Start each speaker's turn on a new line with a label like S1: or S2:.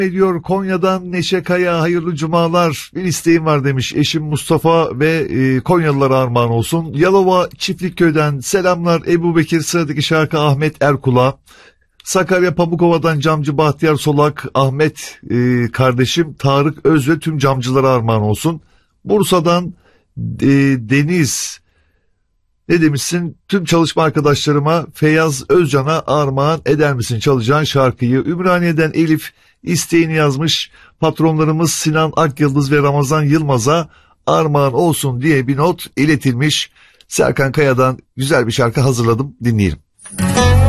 S1: Ediyor Konya'dan Neşe Kaya, hayırlı cumalar, bir isteğim var demiş eşim Mustafa ve Konyalılara armağan olsun. Yalova Çiftlikköy'den selamlar, Ebu Bekir, sıradaki şarkı Ahmet Erkul'a. Sakarya Pamukova'dan camcı Bahtiyar Solak, Ahmet kardeşim Tarık Öz ve tüm camcılara armağan olsun. Bursa'dan Deniz, ne demişsin, tüm çalışma arkadaşlarıma Feyyaz Özcan'a armağan eder misin çalacağın şarkıyı. Ümraniye'den Elif isteğini yazmış, patronlarımız Sinan Akyıldız ve Ramazan Yılmaz'a armağan olsun diye bir not iletilmiş. Serkan Kaya'dan güzel bir şarkı hazırladım, dinleyelim.